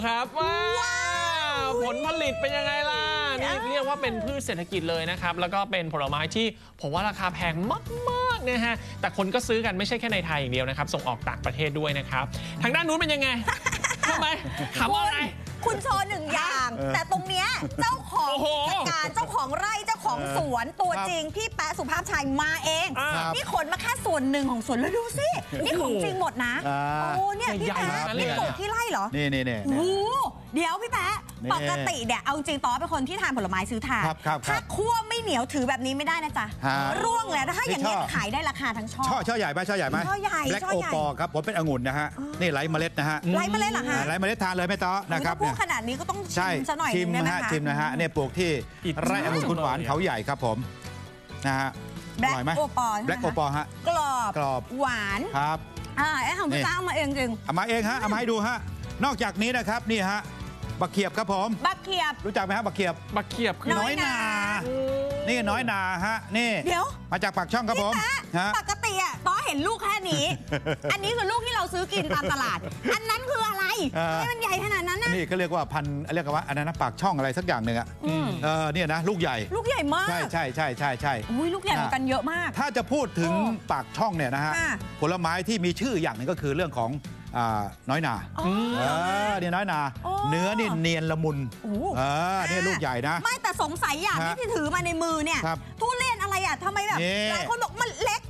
ครับว้าวผลผลิตเป็นยังไงล่ะนี่เรียกว่าเป็นพืชเศรษฐกิจเลยนะครับแล้วก็เป็นผลไม้ที่ผมว่าราคาแพงมากๆนะฮะแต่คนก็ซื้อกันไม่ใช่แค่ในไทยอย่างเดียวนะครับส่งออกต่างประเทศด้วยนะครับทางด้านนู้นเป็นยังไงทำไมถามอะไรคุณโชว์หนึ่งอย่างแต่ตรงเนี้ยเจ้าของกิจการเจ้าของไร่เจ้าของสวนตัวจริงพี่แป๊ะสุภาพชัยมาเองนี่ขนมาแค่ส่วนหนึ่งของสวนแล้วดูสินี่ของจริงหมดนะโอ้เนี่ยพี่แป๊ะนี่ปลูกที่ไร่เหรอนี่โอ้เดี๋ยวพี่แป๊ะปกติเนี่ยเอาจริงต่อเป็นคนที่ทานผลไม้ซื้อทานถ้าคั่วไม่เหนียวถือแบบนี้ไม่ได้นะจ๊ะร่วงเลยถ้าอย่างนี้ขายได้ราคาทั้งช่อใหญ่ไหมช่อใหญ่ไหมช่อใหญ่แบล็กโอปอครับผมเป็นองุ่นนะฮะนี่ไร้เมล็ดนะฮะไร้เมล็ดเหรอฮะไร้เมล็ดทานเลยไม่ต้อนะครับพูดขนาดนี้ก็ต้องชิมซะหน่อยชิมนะฮะชิมนะฮะเนี่ยปลูกที่ไร่องุ่นคุณหวานเขาใหญ่ครับผมนะฮะแบล็กโอปอแบล็กโอปอฮะกรอบหวานครับไอ้ของพี่ต้าเอามาเองจริงเอามาเองฮะเอามาให้ดูฮะนอกจากนี้นะครับนี่ฮะบักเขียบครับผมบักเขียบรู้จักไหมฮะบักเขียบคือน้อยนานี่น้อยนาฮะนี่เดี๋ยวมาจากปากช่องครับผมปกติอ่ะต้อเห็นลูกแค่นี้อันนี้คือลูกที่เราซื้อกินตามตลาดอันนั้นคืออะไรให้มันใหญ่ขนาดนั้นนะนี่ก็เรียกว่าพันเรียกว่าอันนั้นปากช่องอะไรสักอย่างหนึ่งอ่ะเนี่ยนะลูกใหญ่มากใช่อุ้ยลูกใหญ่เหมือนกันเยอะมากถ้าจะพูดถึงปากช่องเนี่ยนะฮะผลไม้ที่มีชื่ออย่างหนึ่งก็คือเรื่องของน้อยนาเนี่ยน้อยนาเนื้อนี่เนียนละมุนเนี่ยลูกใหญ่นะไม่แต่สงสัยอย่างที่ถือมาในมือเนี่ยทุเรียนอะไรอ่ะทำไมแบบหลายคนบอกมันเล็ก